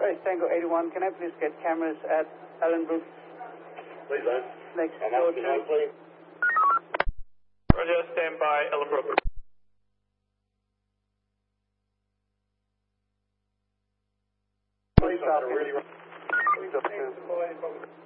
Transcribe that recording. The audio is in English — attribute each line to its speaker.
Speaker 1: Tango 81, can I please get cameras at Allenbrook?
Speaker 2: Please, Lance.
Speaker 1: Next
Speaker 2: I'm
Speaker 1: door
Speaker 2: asking
Speaker 1: to...
Speaker 2: please.
Speaker 3: Roger, stand by Ellenbrook.
Speaker 1: Please stop.
Speaker 2: Really...
Speaker 1: Please stop.